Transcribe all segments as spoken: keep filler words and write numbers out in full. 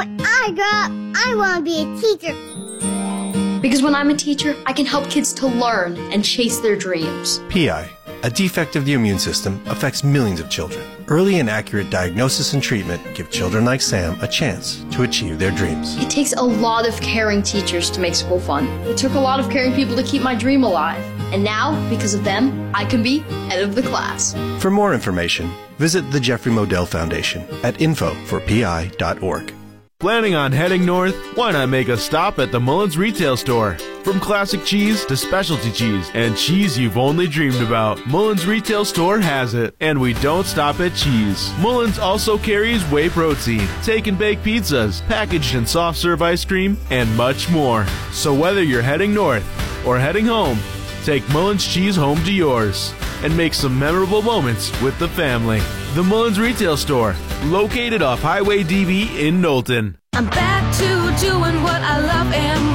When I grow up, I want to be a teacher. Because when I'm a teacher, I can help kids to learn and chase their dreams. P I, a defect of the immune system, affects millions of children. Early and accurate diagnosis and treatment give children like Sam a chance to achieve their dreams. It takes a lot of caring teachers to make school fun. It took a lot of caring people to keep my dream alive. And now, because of them, I can be head of the class. For more information, visit the Jeffrey Modell Foundation at info for p i dot org. Planning on heading north? Why not make a stop at the Mullins Retail Store? From classic cheese to specialty cheese and cheese you've only dreamed about, Mullins Retail Store has it. And we don't stop at cheese. Mullins also carries whey protein, take and bake pizzas, packaged and soft serve ice cream, and much more. So whether you're heading north or heading home, take Mullins cheese home to yours and make some memorable moments with the family. The Mullins Retail Store, located off Highway D B in Knowlton. I'm back to doing what I love and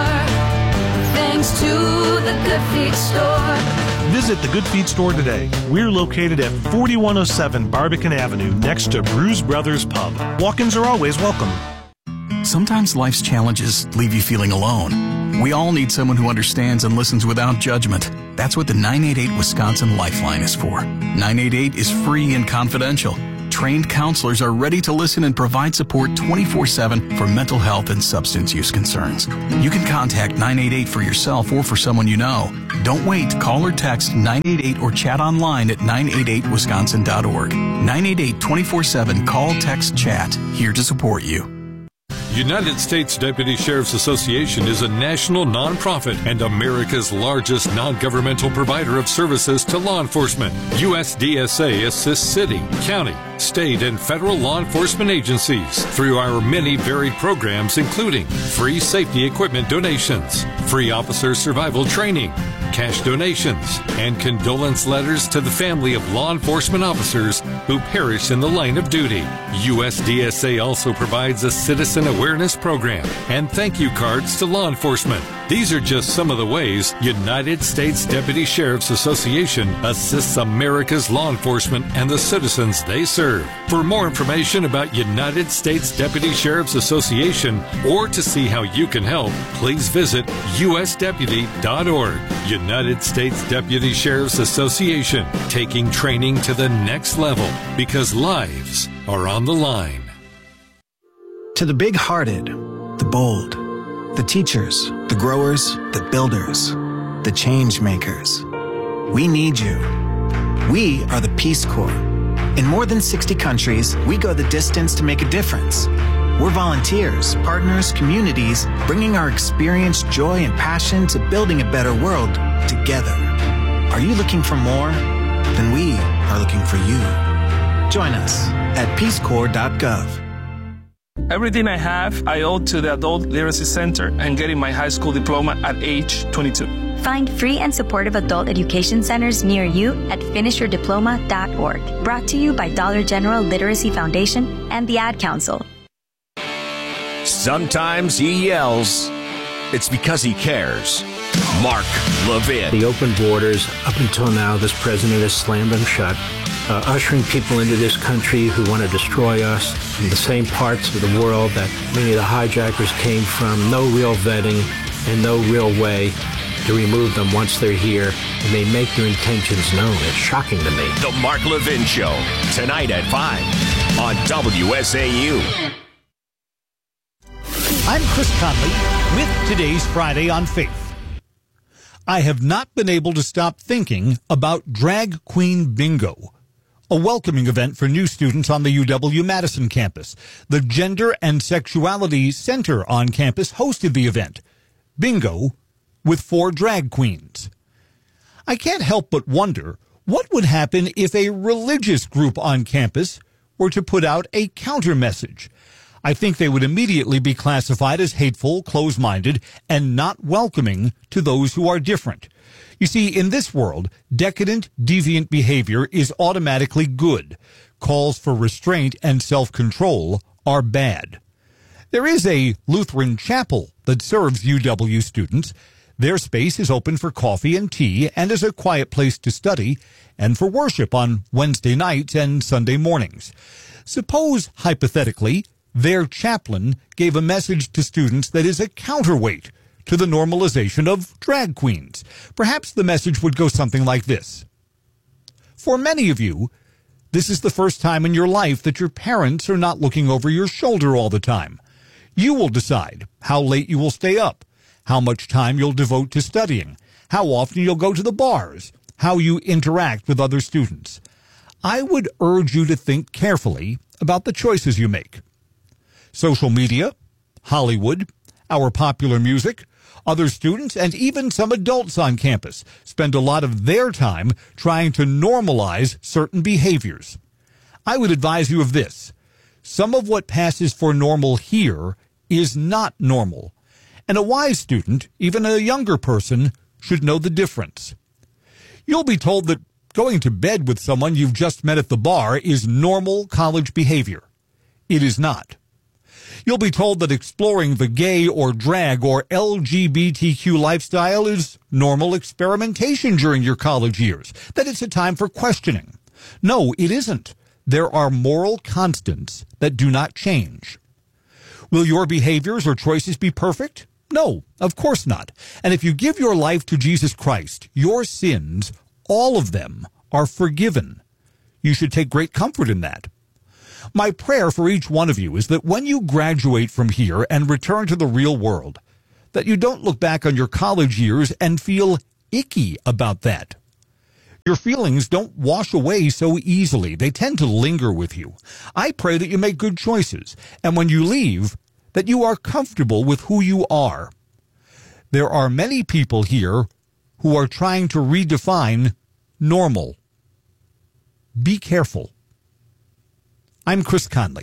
more, thanks to the Good Feet Store. Visit the Good Feet Store today. We're located at forty-one oh seven Barbican Avenue, next to Bruise Brothers Pub. Walk-ins are always welcome. Sometimes life's challenges leave you feeling alone. We all need someone who understands and listens without judgment. That's what the nine eight eight Wisconsin Lifeline is for. nine eight eight is free and confidential. Trained counselors are ready to listen and provide support twenty-four seven for mental health and substance use concerns. You can contact nine eight eight for yourself or for someone you know. Don't wait. Call or text nine eight eight or chat online at nine eight eight wisconsin dot org. nine eight eight twenty-four seven Call, text, chat. Here to support you. United States Deputy Sheriff's Association is a national nonprofit and America's largest non-governmental provider of services to law enforcement. U S D S A assists city, county, state, and federal law enforcement agencies through our many varied programs, including free safety equipment donations, free officer survival training, cash donations, and condolence letters to the family of law enforcement officers who perish in the line of duty. U S D S A also provides a citizen awareness program and thank you cards to law enforcement. These are just some of the ways United States Deputy Sheriff's Association assists America's law enforcement and the citizens they serve. For more information about United States Deputy Sheriff's Association or to see how you can help, please visit u s deputy dot org. United States Deputy Sheriff's Association, taking training to the next level because lives are on the line. To the big-hearted, the bold, the teachers, the growers, the builders, the change makers. We need you. We are the Peace Corps. In more than sixty countries, we go the distance to make a difference. We're volunteers, partners, communities, bringing our experience, joy, and passion to building a better world together. Are you looking for more? Then we are looking for you. Join us at peace corps dot gov. Everything I have, I owe to the Adult Literacy Center and getting my high school diploma at age twenty-two. Find free and supportive adult education centers near you at finish your diploma dot org. Brought to you by Dollar General Literacy Foundation and the Ad Council. Sometimes he yells. It's because he cares. Mark Levin. The open borders, up until now, this president has slammed them shut, uh, ushering people into this country who want to destroy us in the same parts of the world that many of the hijackers came from. No real vetting and no real way to remove them once they're here, and they make their intentions known. It's shocking to me. The Mark Levin Show, tonight at five on W S A U. I'm Chris Conley with today's Friday on Faith. I have not been able to stop thinking about Drag Queen Bingo, a welcoming event for new students on the U W-Madison campus. The Gender and Sexuality Center on campus hosted the event, Bingo, with four drag queens. I can't help but wonder what would happen if a religious group on campus were to put out a counter message. I think they would immediately be classified as hateful, close-minded, and not welcoming to those who are different. You see, in this world, decadent, deviant behavior is automatically good. Calls for restraint and self-control are bad. There is a Lutheran chapel that serves U W students. Their space is open for coffee and tea and is a quiet place to study and for worship on Wednesday nights and Sunday mornings. Suppose, hypothetically, Their chaplain gave a message to students that is a counterweight to the normalization of drag queens. Perhaps the message would go something like this. For many of you, this is the first time in your life that your parents are not looking over your shoulder all the time. You will decide how late you will stay up, how much time you'll devote to studying, how often you'll go to the bars, how you interact with other students. I would urge you to think carefully about the choices you make. Social media, Hollywood, our popular music, other students, and even some adults on campus spend a lot of their time trying to normalize certain behaviors. I would advise you of this. Some of what passes for normal here is not normal, and a wise student, even a younger person, should know the difference. You'll be told that going to bed with someone you've just met at the bar is normal college behavior. It is not. You'll be told that exploring the gay or drag or L G B T Q lifestyle is normal experimentation during your college years, that it's a time for questioning. No, it isn't. There are moral constants that do not change. Will your behaviors or choices be perfect? No, of course not. And if you give your life to Jesus Christ, your sins, all of them, are forgiven. You should take great comfort in that. My prayer for each one of you is that when you graduate from here and return to the real world, that you don't look back on your college years and feel icky about that. Your feelings don't wash away so easily. They tend to linger with you. I pray that you make good choices, and when you leave, that you are comfortable with who you are. There are many people here who are trying to redefine normal. Be careful. I'm Chris Conley.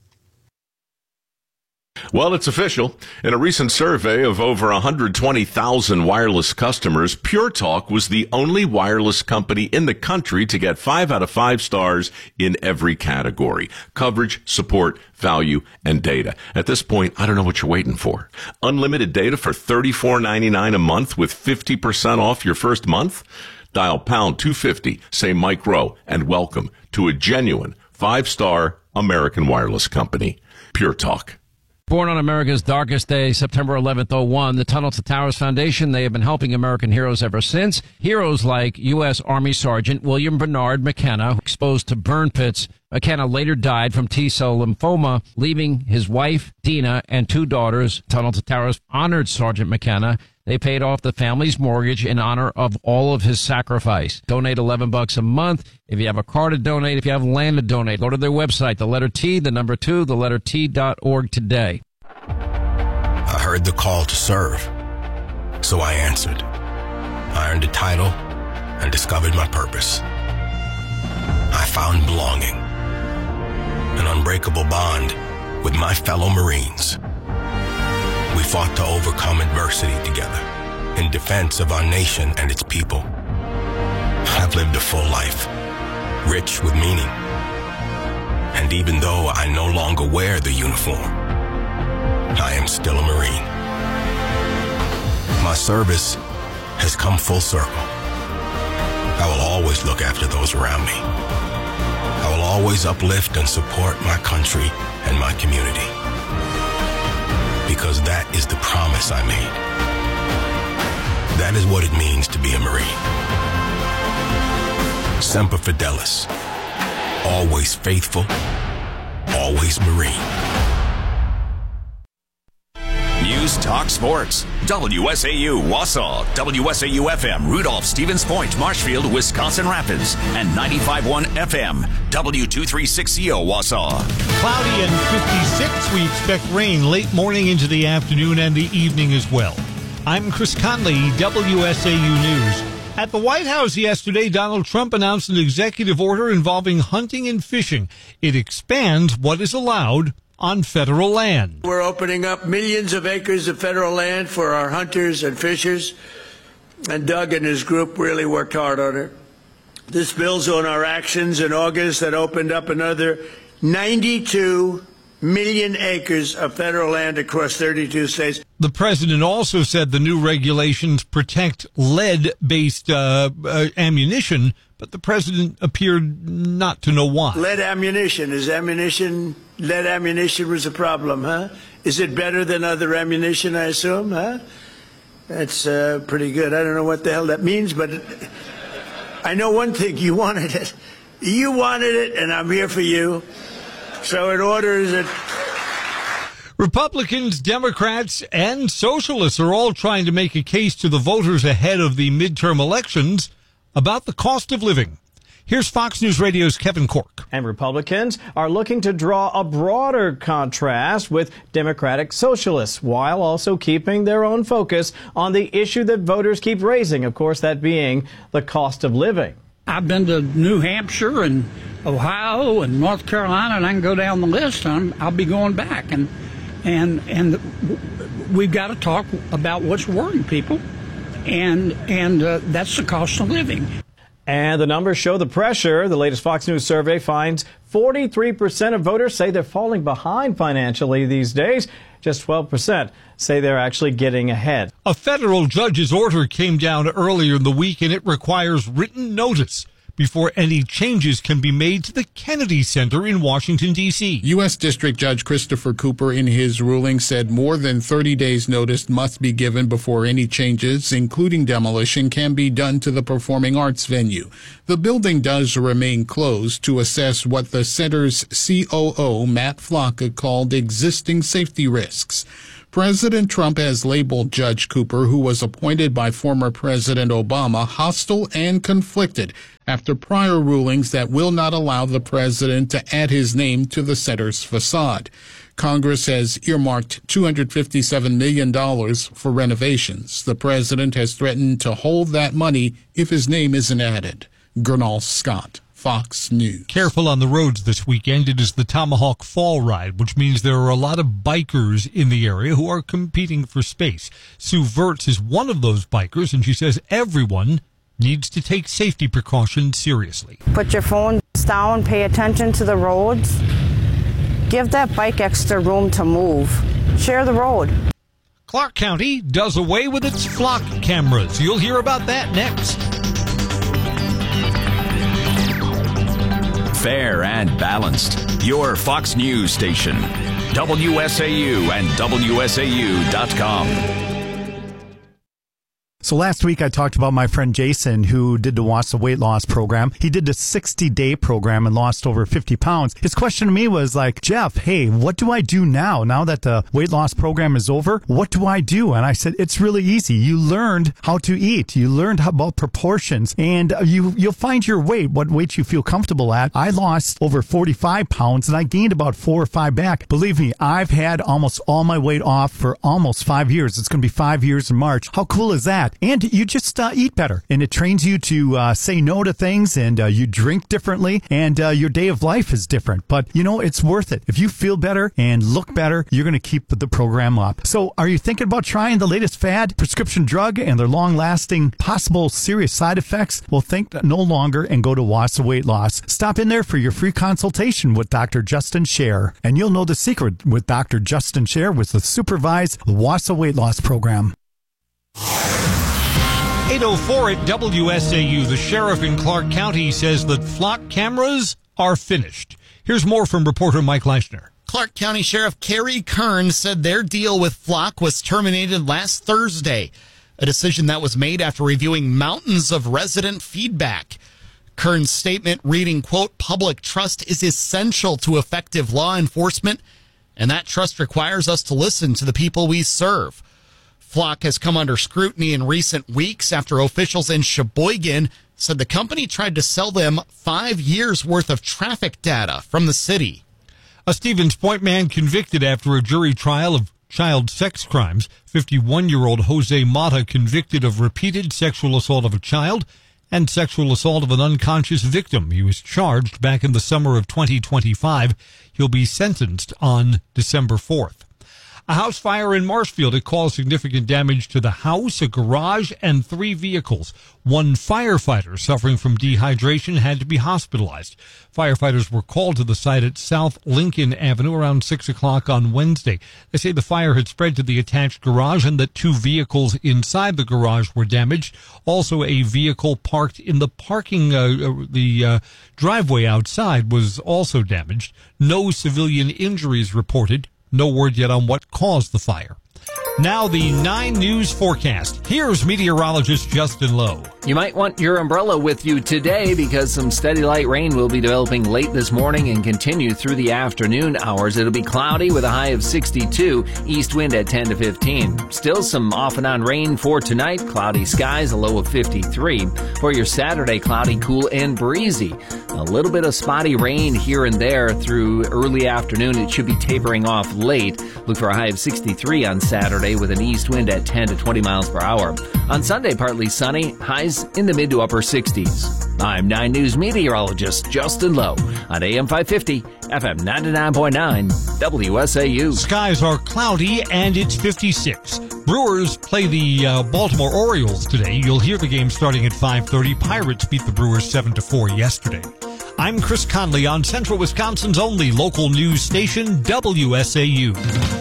Well, it's official. In a recent survey of over one hundred twenty thousand wireless customers, Pure Talk was the only wireless company in the country to get five out of five stars in every category: coverage, support, value, and data. At this point, I don't know what you're waiting for. Unlimited data for thirty-four ninety-nine a month with fifty percent off your first month? Dial pound two fifty, say Mike Rowe, and welcome to a genuine five-star American wireless company. Pure Talk. Born on America's darkest day, September eleventh, oh one, the Tunnel to Towers Foundation, they have been helping American heroes ever since. Heroes like U S. Army Sergeant William Bernard McKenna, exposed to burn pits. McKenna later died from T-cell lymphoma, leaving his wife, Dina, and two daughters. Tunnel to Towers honored Sergeant McKenna. They paid off the family's mortgage in honor of all of his sacrifice. Donate eleven bucks a month. If you have a car to donate, if you have land to donate, go to their website, the letter T, the number two, the letter T dot org today. I heard the call to serve, so I answered. I earned a title and discovered my purpose. I found belonging, an unbreakable bond with my fellow Marines. We fought to overcome adversity together in defense of our nation and its people. I've lived a full life, rich with meaning. And even though I no longer wear the uniform, I am still a Marine. My service has come full circle. I will always look after those around me. I will always uplift and support my country and my community. Because that is the promise I made. That is what it means to be a Marine. Semper Fidelis. Always faithful. Always Marine. News Talk Sports. W S A U Wausau, W S A U F M Rudolph, Stevens Point, Marshfield, Wisconsin Rapids, and ninety-five point one F M W two thirty-six C O Wausau. Cloudy and fifty-six. We expect rain late morning into the afternoon and the evening as well. I'm Chris Conley, W S A U News. At the White House yesterday, Donald Trump announced an executive order involving hunting and fishing. It expands what is allowed on federal land. We're opening up millions of acres of federal land for our hunters and fishers, and Doug and his group really worked hard on it. This builds on our actions in August that opened up another ninety-two million acres of federal land across thirty-two states. The president also said the new regulations protect lead-based uh, uh, ammunition, but the president appeared not to know why. Lead ammunition. Is ammunition, lead ammunition was a problem, huh? Is it better than other ammunition, I assume, huh? That's uh, pretty good. I don't know what the hell that means, but I know one thing. You wanted it. You wanted it, and I'm here for you. So in order is it... Republicans, Democrats, and socialists are all trying to make a case to the voters ahead of the midterm elections about the cost of living. Here's Fox News Radio's Kevin Corke. And Republicans are looking to draw a broader contrast with Democratic socialists while also keeping their own focus on the issue that voters keep raising, of course, that being the cost of living. I've been to New Hampshire and Ohio and North Carolina, and I can go down the list. And I'll be going back, and and and we've got to talk about what's worrying people, and and uh, that's the cost of living. And the numbers show the pressure. The latest Fox News survey finds forty-three percent of voters say they're falling behind financially these days. Just twelve percent say they're actually getting ahead. A federal judge's order came down earlier in the week, and it requires written notice before any changes can be made to the Kennedy Center in Washington, D C U S. District Judge Christopher Cooper, in his ruling, said more than thirty days notice must be given before any changes, including demolition, can be done to the performing arts venue. The building does remain closed to assess what the center's C O O, Matt Flocka, called existing safety risks. President Trump has labeled Judge Cooper, who was appointed by former President Obama, hostile and conflicted after prior rulings that will not allow the president to add his name to the center's facade. Congress has earmarked two hundred fifty-seven million dollars for renovations. The president has threatened to hold that money if his name isn't added. Gernal Scott, Fox News. Careful on the roads this weekend. It is the Tomahawk Fall Ride, which means there are a lot of bikers in the area who are competing for space. Sue Verts is one of those bikers, and she says everyone needs to take safety precautions seriously. Put your phones down, pay attention to the roads. Give that bike extra room to move. Share the road. Clark County does away with its flock cameras. You'll hear about that next. Fair and balanced. Your Fox News station. W S A U and W S A U dot com. So last week I talked about my friend Jason who did the Wassa weight loss program. He did the sixty-day program and lost over fifty pounds. His question to me was like, Jeff, hey, what do I do now? Now that the weight loss program is over, what do I do? And I said, it's really easy. You learned how to eat. You learned how about proportions, and you, you'll find your weight, what weight you feel comfortable at. I lost over forty-five pounds and I gained about four or five back. Believe me, I've had almost all my weight off for almost five years. It's going to be five years in March. How cool is that? And you just uh, eat better, and it trains you to uh, say no to things, and uh, you drink differently, and uh, your day of life is different. But, you know, it's worth it. If you feel better and look better, you're going to keep the program up. So are you thinking about trying the latest fad, prescription drug, and their long-lasting, possible serious side effects? Well, think no longer and go to Wassa Weight Loss. Stop in there for your free consultation with Doctor Justin Scher, and you'll know the secret with Doctor Justin Scher with the supervised Wassa Weight Loss program. eight oh four at W S A U. The sheriff in Clark County says that flock cameras are finished. Here's more from reporter Mike Leishner. Clark County Sheriff Kerry Kern said their deal with Flock was terminated last Thursday, a decision that was made after reviewing mountains of resident feedback. Kern's statement reading, quote, public trust is essential to effective law enforcement, and that trust requires us to listen to the people we serve. Flock has come under scrutiny in recent weeks after officials in Sheboygan said the company tried to sell them five years' worth of traffic data from the city. A Stevens Point man convicted after a jury trial of child sex crimes. fifty-one-year-old Jose Mata convicted of repeated sexual assault of a child and sexual assault of an unconscious victim. He was charged back in the summer of twenty twenty-five. He'll be sentenced on December fourth. A house fire in Marshfield. It caused significant damage to the house, a garage, and three vehicles. One firefighter suffering from dehydration had to be hospitalized. Firefighters were called to the site at South Lincoln Avenue around six o'clock on Wednesday. They say the fire had spread to the attached garage and that two vehicles inside the garage were damaged. Also, a vehicle parked in the parking, uh, the uh, driveway outside was also damaged. No civilian injuries reported. No word yet on what caused the fire. Now the nine News forecast. Here's meteorologist Justin Lowe. You might want your umbrella with you today because some steady light rain will be developing late this morning and continue through the afternoon hours. It'll be cloudy with a high of sixty-two, east wind at ten to fifteen. Still some off and on rain for tonight. Cloudy skies, a low of fifty-three. For your Saturday, cloudy, cool, and breezy. A little bit of spotty rain here and there through early afternoon. It should be tapering off late. Look for a high of sixty-three on Saturday with an east wind at ten to twenty miles per hour. On Sunday, partly sunny, highs in the mid to upper sixties. I'm nine News meteorologist Justin Lowe on A M five fifty, F M ninety-nine point nine, W S A U. Skies are cloudy and it's fifty-six. Brewers play the uh, Baltimore Orioles today. You'll hear the game starting at five thirty. Pirates beat the Brewers seven to four yesterday. I'm Chris Conley on Central Wisconsin's only local news station, W S A U.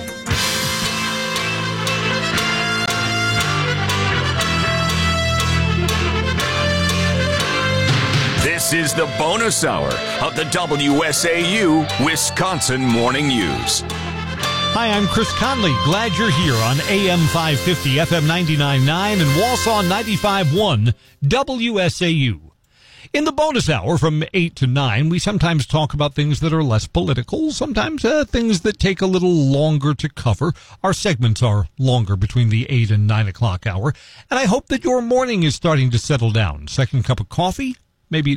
This is the bonus hour of the W S A U Wisconsin Morning News. Hi, I'm Chris Conley. Glad you're here on A M five fifty, F M ninety-nine point nine, and Wausau ninety-five point one, W S A U. In the bonus hour from eight to nine, we sometimes talk about things that are less political, sometimes uh, things that take a little longer to cover. Our segments are longer between the eight and nine o'clock hour, and I hope that your morning is starting to settle down. Second cup of coffee? Maybe